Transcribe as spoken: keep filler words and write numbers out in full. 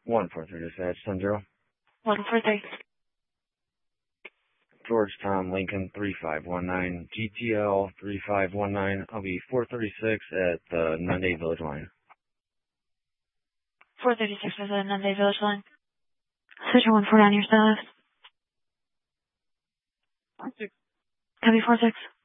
one four three dispatch, ten zero. one four three. George Tom Lincoln three five one nine, G T L three five one nine. I'll be four thirty-six at the Nunde Village line. four thirty-six is the Nunde Village line. Switcher one four nine, your status. Six. Copy four six.